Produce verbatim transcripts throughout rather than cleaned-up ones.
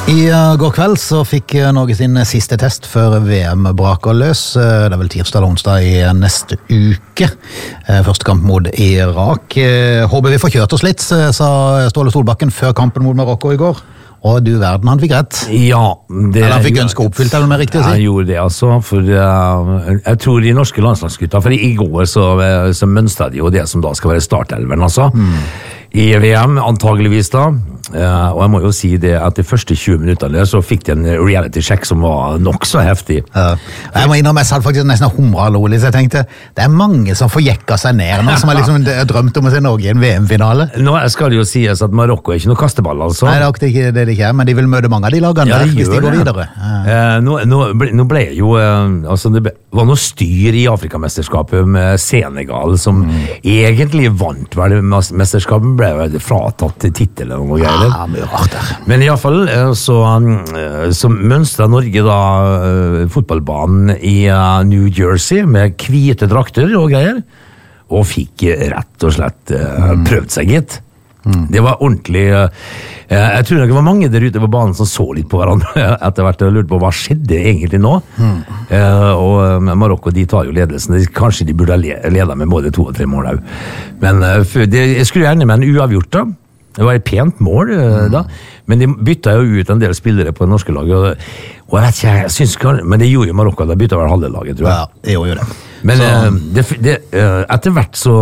I går kveld så fikk Norge sin siste test før V M braker løs. Det er vel tirsdag eller onsdag i neste uke. Første kamp mot Irak. Håper vi får kjørt oss litt, sa Ståle Solbakken før kampen mot Marokko i går. Og du verden, han fikk rett. Ja, det... Eller han fikk ønske oppfylt, er det mer riktig å si? Han gjorde det, altså. For uh, jeg tror de norske landslagsgutta, for i går så, så mønstret de jo det som da skal være startelveren, altså. Mm. I V M, antageligvis da. Uh, og jeg må jo si det at de første tjue minutterne så fikk de en reality-sjekk som var nok så heftig. Ja. Jeg må innrømme, jeg satt faktisk nesten humra lolig, så jeg tenkte, det er mange som får jekka seg ned nå, som har liksom drømt om å se Norge i en V M-finale. Nå skal det jo sies at Marokko er ikke noe kasteball, altså. Nei, det er ikke det de ikke er, men de vil møte mange av de lagene ja, de der, hvis de går det. videre. Ja. Uh, nå, nå, ble, nå ble jo, uh, altså det ble, var noe styr i Afrikamesterskapet med Senegal, som mm. egentlig vant vel mesterskapet, ble vel fratatt titel eller noe greier. Ja, mye rart der. Men i alle fall så, så mønstret Norge da uh, fotballbanen i uh, New Jersey med hvite drakter og greier, og fikk rett og slett uh, mm. prøvd seg gitt. Mm. Det var ordentlig uh, jeg tror nok det var mange der ute på banen som så litt på hverandre etter hvert og lurte på hva skjedde egentlig nå. Mm. Uh, og Marokko, de tar jo ledelsen. Kanskje de burde ha ledet med både to og tre mål. Men uh, det, jeg skulle gjerne med en uavgjort da. Det var et pent mål mm. da, men de bytta jo ut en del spillere på det norske laget, og, og jeg vet ikke, jeg synes ikke, men det gjorde jo Marokko, da bytta vel halve laget, tror jeg. Ja, det gjorde jo det. Men så, det, det, etter hvert så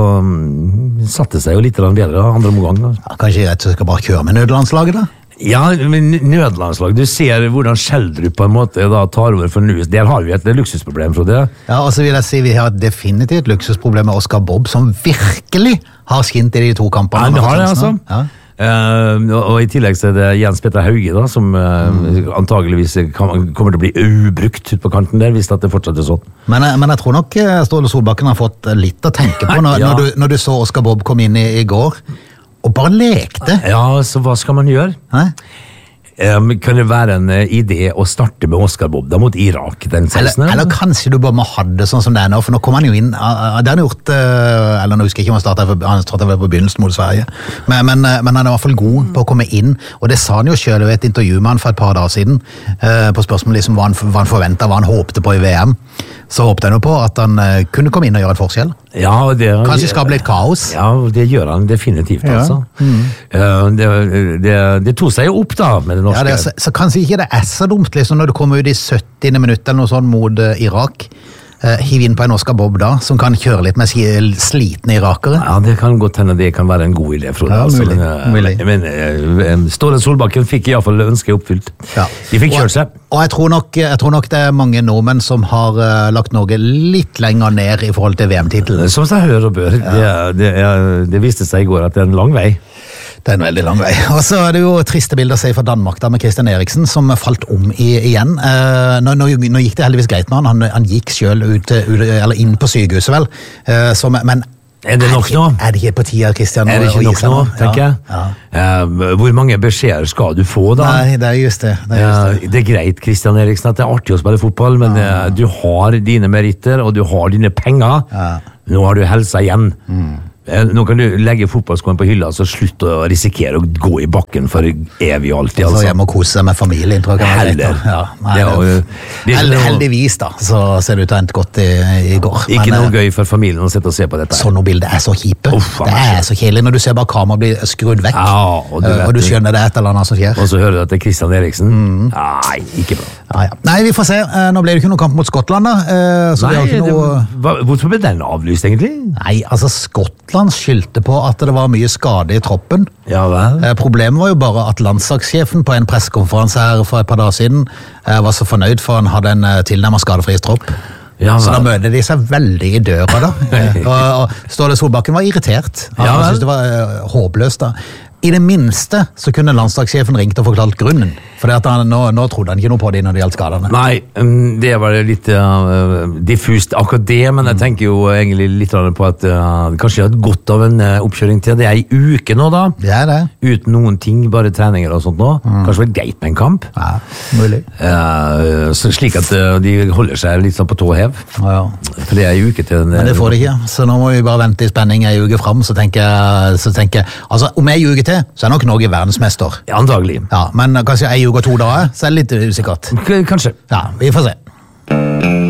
satte seg jo litt bedre andre omgang. Ja, kanskje rett så skal bare kjøre med nødlandslaget da? Ja, men nødlandslag, du ser hvordan Skjeldrup på en måte da tar over for Nues. Der har vi et luksusproblem, tror jeg. Ja, og så vil jeg si vi har definitivt et luksusproblem med Oscar Bob, som virkelig har skint i de to kampene. Ja, det har det, altså. Ja. Uh, og i tillegg så er det Jens Petter Hauge da, som uh, mm. antageligvis kan, kommer til å bli ubrukt ut på kanten der, hvis det fortsetter sånn. Men, men jeg tror nok Ståle Solbakken har fått litt å tenke på når, ja. når, du, når du så Oscar Bob komme inn i, i går, og bare lekte. Ja, så hva skal man gjøre? Hæ? Um, kan det være en uh, idé å starte med Oscar Bob da mot Irak den sekstende? Eller, eller kanskje du bare må ha det sånn som det er nå, for nå kommer han jo inn, uh, det har han gjort, uh, eller nå husker jeg ikke om han startet, han startet vel på begynnelsen mot Sverige, men, men, uh, men han er i hvert fall god på å komme inn, og det sa han jo selv i et intervju med han for et par dager siden, uh, på spørsmål liksom hva han, hva han forventet, hva han håpte på i V M, så håpte han jo på at han uh, kunne komme inn og gjøre et forskjell. Ja, det, kanskje skape litt kaos. Ja, det gjør han definitivt, ja. altså. Mm. Uh, det, det, det tog seg jo opp da, med det norske. Ja, det er, så, så kanskje ikke det er så dumt, liksom, når du kommer ut i syttiende minutt eller noe sånt mot uh, Irak, uh, hiv inn på en Oscar Bob da, som kan kjøre litt med slitne irakere. Ja, det kan godt hende det kan være en god idé, Frode. Ja, altså, mulig. Men, mulig. men uh, Ståle Solbakken fikk i hvert fall ønsket oppfylt. Ja. De fikk kjørt seg. Og jeg tror, nok, jeg tror nok det er mange nordmenn som har uh, lagt Norge litt lenger ned i forhold til V M-titelen. Som seg hører og bør. Ja. Det, det, er, det viste seg i går at det er en lang vei. Det er en veldig lang vei. Og så er det jo triste bilder å se fra Danmark da, med Christian Eriksen, som falt om i, igjen. Uh, nå, nå, nå gikk det heldigvis greit med han. Han, han gikk selv ut, ut, eller inn på sykehuset, vel. Uh, som, men er det nok nå? Er det ikke på tide, Christian? Er det ikke nok nå, tenker jeg? Ja. Ja. Uh, hvor mange beskjeder skal du få da? Nei, det er just det. Det er, just det. Uh, det er greit, Christian Eriksen, at det er artig å spille fotball, men ja. uh, du har dine meritter, og du har dine penger. Ja. Nå har du helsa igjen. Mm. Nå kan du legge fotballskoen på hylla, så slutt å risikere å gå i bakken for evig og alltid. Altså. Så jeg må kose seg med familien, tror jeg. Heller. Ja, nei, det var, det, held, heldigvis da, så ser det ut til å ha endt godt i, i går. Ikke men, noe gøy for familien å sitte og se på dette. Sånne bilder er så kjipe. Uff, det er så kjedelig når du ser bare kamera bli skrudd vekk, ja, og, du uh, og du skjønner det et eller annet som skjer. Og så hører du at det er Christian Eriksen. Mm. Nei, ikke bra. Ja, ja. Nei, vi får se. Uh, nå ble det ikke noen kamp mot Skottland da. Uh, så nei, ikke noe... det, hvorfor ble den avlyst egentlig? Nei, altså Skottland skyldte på at det var mye skade i troppen. Ja, vel. Eh, problemet var jo bare at landslagssjefen på en pressekonferanse her for et par dager siden eh, var så fornøyd for han hadde en eh, tilnærmet skadefri tropp. Ja, så da møter de seg veldig i døra da. eh, og, og Ståle Solbakken var irritert. Han, ja, han syntes det var eh, håpløst da. I det minste så kunne landslagssjefen ringt og forklart grunnen. For at han, nå, nå trodde han ikke noe på det når det gjaldt skadene. Nei, det var litt uh, diffust akkurat det, men jeg tenker jo egentlig litt på at uh, kanskje jeg hadde godt av en uh, oppkjøring til. Det er i uke nå da. Det er det. Uten noen ting, bare treninger og sånt nå. Mm. Kanskje det var greit med en kamp. Ja, mulig. Uh, så slik at uh, de holder seg litt sånn på tå og hev. Ja, ja. For det er i uke til en... Men det får de ikke, så nå må vi bare vente i spenning en uke frem, så tenker jeg, så tenker jeg altså om jeg uke til til, så er nok Norge verdensmester. Ja, antagelig. Ja, men kanskje en uke og to dager, så er det litt usikkert. K- kanskje. Ja, vi får se.